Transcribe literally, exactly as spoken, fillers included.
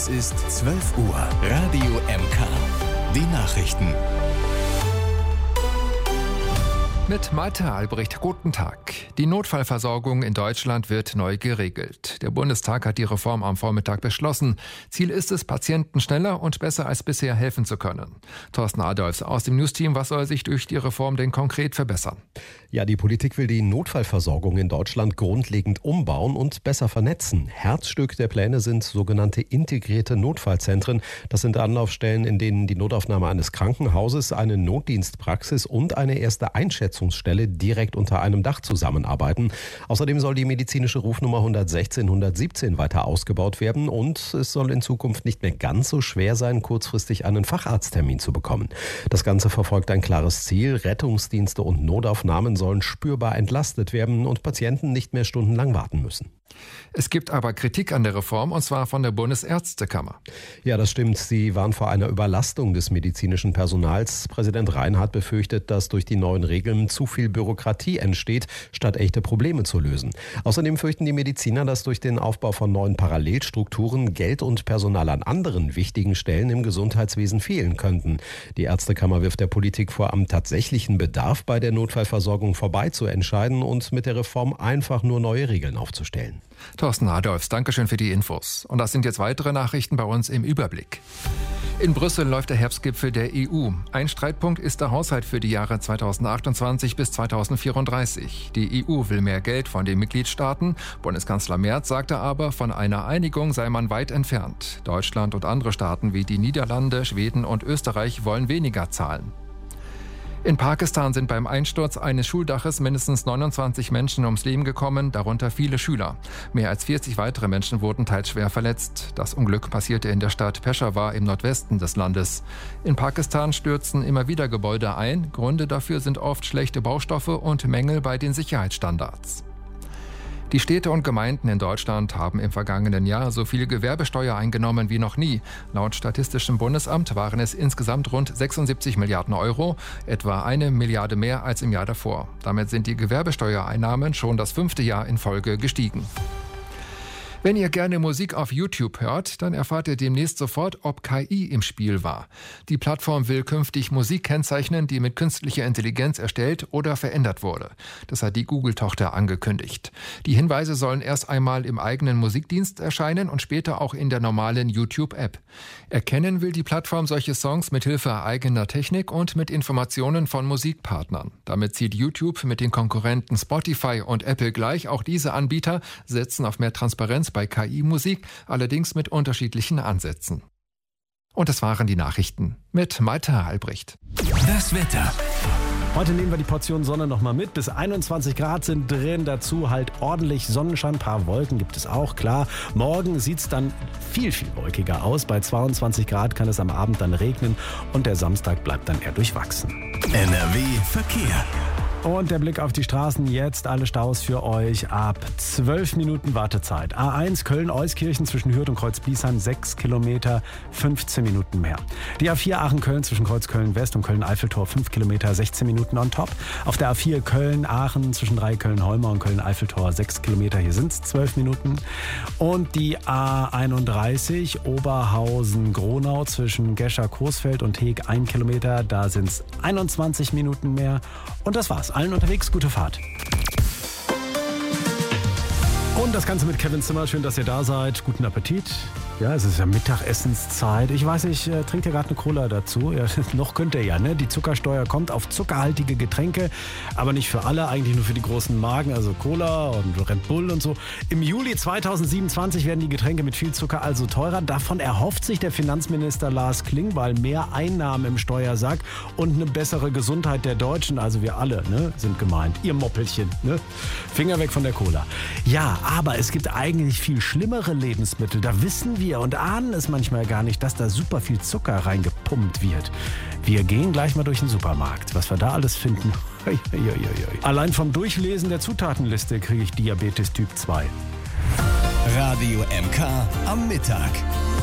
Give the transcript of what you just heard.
Es ist zwölf Uhr. Radio M K. Die Nachrichten. Mit Malte Albrecht, guten Tag. Die Notfallversorgung in Deutschland wird neu geregelt. Der Bundestag hat die Reform am Vormittag beschlossen. Ziel ist es, Patienten schneller und besser als bisher helfen zu können. Thorsten Adolfs aus dem News-Team, was soll sich durch die Reform denn konkret verbessern? Ja, die Politik will die Notfallversorgung in Deutschland grundlegend umbauen und besser vernetzen. Herzstück der Pläne sind sogenannte integrierte Notfallzentren. Das sind Anlaufstellen, in denen die Notaufnahme eines Krankenhauses, eine Notdienstpraxis und eine erste Einschätzungsstelle direkt unter einem Dach zusammenarbeiten. Außerdem soll die medizinische Rufnummer hundertsechzehn hundertsiebzehn weiter ausgebaut werden und es soll in Zukunft nicht mehr ganz so schwer sein, kurzfristig einen Facharzttermin zu bekommen. Das Ganze verfolgt ein klares Ziel. Rettungsdienste und Notaufnahmen sollen spürbar entlastet werden und Patienten nicht mehr stundenlang warten müssen. Es gibt aber Kritik an der Reform, und zwar von der Bundesärztekammer. Ja, das stimmt. Sie warnen vor einer Überlastung des medizinischen Personals. Präsident Reinhardt befürchtet, dass durch die neuen Regeln zu viel Bürokratie entsteht, statt echte Probleme zu lösen. Außerdem fürchten die Mediziner, dass durch den Aufbau von neuen Parallelstrukturen Geld und Personal an anderen wichtigen Stellen im Gesundheitswesen fehlen könnten. Die Ärztekammer wirft der Politik vor, am tatsächlichen Bedarf bei der Notfallversorgung vorbei zu entscheiden und mit der Reform einfach nur neue Regeln aufzustellen. Thorsten Adolfs, Dankeschön für die Infos. Und das sind jetzt weitere Nachrichten bei uns im Überblick. In Brüssel läuft der Herbstgipfel der E U. Ein Streitpunkt ist der Haushalt für die Jahre zweitausendachtundzwanzig bis zweitausendvierunddreißig. Die E U will mehr Geld von den Mitgliedstaaten. Bundeskanzler Merz sagte aber, von einer Einigung sei man weit entfernt. Deutschland und andere Staaten wie die Niederlande, Schweden und Österreich wollen weniger zahlen. In Pakistan sind beim Einsturz eines Schuldaches mindestens neunundzwanzig Menschen ums Leben gekommen, darunter viele Schüler. Mehr als vierzig weitere Menschen wurden teils schwer verletzt. Das Unglück passierte in der Stadt Peshawar im Nordwesten des Landes. In Pakistan stürzen immer wieder Gebäude ein. Gründe dafür sind oft schlechte Baustoffe und Mängel bei den Sicherheitsstandards. Die Städte und Gemeinden in Deutschland haben im vergangenen Jahr so viel Gewerbesteuer eingenommen wie noch nie. Laut Statistischem Bundesamt waren es insgesamt rund sechsundsiebzig Milliarden Euro, etwa eine Milliarde mehr als im Jahr davor. Damit sind die Gewerbesteuereinnahmen schon das fünfte Jahr in Folge gestiegen. Wenn ihr gerne Musik auf YouTube hört, dann erfahrt ihr demnächst sofort, ob K I im Spiel war. Die Plattform will künftig Musik kennzeichnen, die mit künstlicher Intelligenz erstellt oder verändert wurde. Das hat die Google-Tochter angekündigt. Die Hinweise sollen erst einmal im eigenen Musikdienst erscheinen und später auch in der normalen YouTube-App. Erkennen will die Plattform solche Songs mit Hilfe eigener Technik und mit Informationen von Musikpartnern. Damit zieht YouTube mit den Konkurrenten Spotify und Apple gleich. Auch diese Anbieter setzen auf mehr Transparenz bei K I-Musik, allerdings mit unterschiedlichen Ansätzen. Und das waren die Nachrichten mit Malte Albrecht. Das Wetter. Heute nehmen wir die Portion Sonne nochmal mit. Bis einundzwanzig Grad sind drin. Dazu halt ordentlich Sonnenschein. Ein paar Wolken gibt es auch, klar. Morgen sieht es dann viel, viel wolkiger aus. Bei zweiundzwanzig Grad kann es am Abend dann regnen. Und der Samstag bleibt dann eher durchwachsen. N R W Verkehr. Und der Blick auf die Straßen, jetzt alle Staus für euch ab zwölf Minuten Wartezeit. A eins Köln-Euskirchen zwischen Hürth und Kreuz-Bliesheim sechs Kilometer, fünfzehn Minuten mehr. Die A vier Aachen-Köln zwischen Kreuz-Köln-West und Köln-Eiffeltor fünf Kilometer, sechzehn Minuten on top. Auf der A vier Köln-Aachen zwischen drei Köln-Holmer und Köln-Eiffeltor sechs Kilometer, hier sind es zwölf Minuten. Und die A einunddreißig Oberhausen-Gronau zwischen Gescher-Coesfeld und Heeg ein Kilometer, da sind es einundzwanzig Minuten mehr. Und das war's. Allen unterwegs, gute Fahrt. Und das Ganze mit Kevin Zimmer. Schön, dass ihr da seid. Guten Appetit. Ja, es ist ja Mittagessenszeit. Ich weiß, ich äh, trinke ja gerade eine Cola dazu. Ja, noch könnt ihr ja, ne? Die Zuckersteuer kommt auf zuckerhaltige Getränke, aber nicht für alle, eigentlich nur für die großen Magen, also Cola und Red Bull und so. Im Juli zweitausendsiebenundzwanzig werden die Getränke mit viel Zucker also teurer. Davon erhofft sich der Finanzminister Lars Klingbeil mehr Einnahmen im Steuersack und eine bessere Gesundheit der Deutschen. Also wir alle, ne, sind gemeint. Ihr Moppelchen, ne? Finger weg von der Cola. Ja, aber es gibt eigentlich viel schlimmere Lebensmittel. Da wissen wir und ahnen es manchmal gar nicht, dass da super viel Zucker reingepumpt wird. Wir gehen gleich mal durch den Supermarkt. Was wir da alles finden. Allein vom Durchlesen der Zutatenliste kriege ich Diabetes Typ zwei. Radio M K am Mittag.